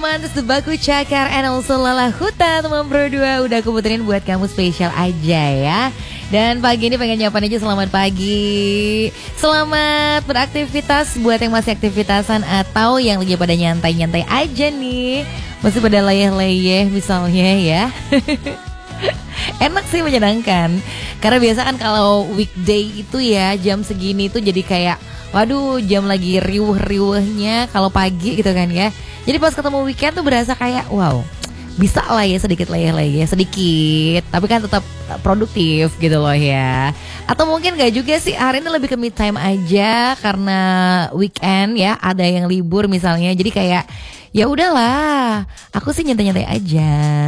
teman Sebaku Cakar and also Lala Huta. Teman Pro 2 udah aku puterin buat kamu spesial aja ya. Dan pagi ini pengen nyapain aja selamat pagi. Selamat beraktivitas buat yang masih aktivitasan atau yang lagi pada nyantai-nyantai aja nih. Masih pada layeh-layeh misalnya ya. Enak sih, menyenangkan. Karena biasa kan kalau weekday itu ya jam segini tuh jadi kayak waduh, jam lagi riuh-riuhnya kalau pagi gitu kan ya. Jadi pas ketemu weekend tuh berasa kayak wow, bisa lah ya sedikit layeh-layeh sedikit, tapi kan tetap produktif gitu loh ya. Atau mungkin gak juga sih, hari ini lebih ke me time aja karena weekend ya, ada yang libur misalnya. Jadi kayak ya udahlah, aku sih nyantai-nyantai aja.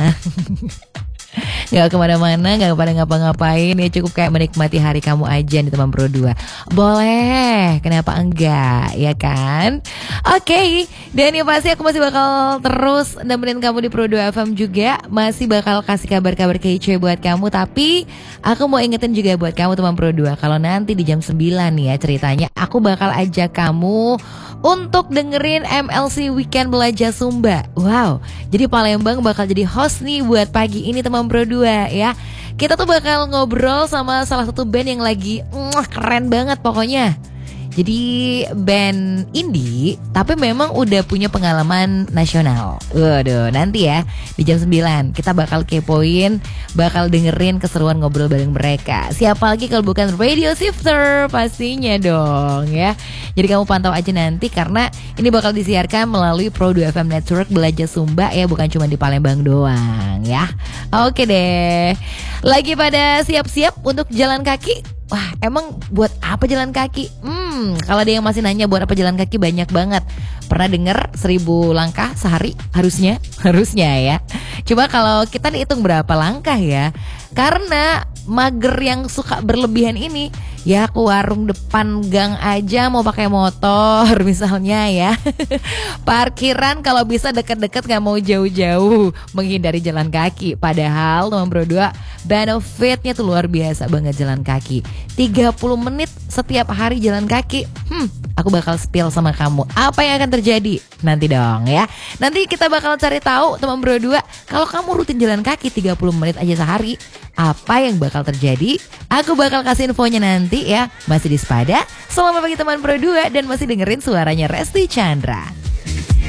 Gak kemana-mana, gak pada ngapa-ngapain ya, cukup kayak menikmati hari kamu aja nih teman Pro 2. Boleh, kenapa enggak, ya kan? Oke, dan ya pasti aku masih bakal terus nemenin kamu di Pro 2 FM juga. Masih bakal kasih kabar-kabar kece buat kamu. Tapi aku mau ingetin juga buat kamu teman Pro 2, kalau nanti di jam 9 nih ya ceritanya, aku bakal ajak kamu untuk dengerin MLC Weekend Belajar Sumba. Wow, jadi Palembang bakal jadi host nih buat pagi ini teman Pro 2 ya. Kita tuh bakal ngobrol sama salah satu band yang lagi keren banget pokoknya. Jadi band indie tapi memang udah punya pengalaman nasional. Waduh, nanti ya di jam 9 kita bakal kepoin, bakal dengerin keseruan ngobrol bareng mereka. Siapa lagi kalau bukan Radio Shifter pastinya dong ya. Jadi kamu pantau aja nanti karena ini bakal disiarkan melalui Pro 2 FM Network Belajar Sumba ya, bukan cuma di Palembang doang ya. Oke deh. Lagi pada siap-siap untuk jalan kaki? Wah, emang buat apa jalan kaki? Kalau ada yang masih nanya buat apa jalan kaki, banyak banget. Pernah denger 1000 langkah sehari? Harusnya ya. Coba kalau kita hitung berapa langkah ya. Karena mager yang suka berlebihan ini, ya ke warung depan gang aja mau pakai motor misalnya ya. Parkiran kalau bisa deket-deket, gak mau jauh-jauh, menghindari jalan kaki. Padahal teman Pro 2, benefitnya tuh luar biasa banget jalan kaki. 30 menit setiap hari jalan kaki. Aku bakal spill sama kamu apa yang akan terjadi nanti dong ya. Nanti kita bakal cari tahu teman Pro 2, kalau kamu rutin jalan kaki 30 menit aja sehari, apa yang bakal terjadi? Aku bakal kasih infonya nanti ya. Masih di Spada. Selamat pagi teman Pro 2 dan masih dengerin suaranya Resti Chandra.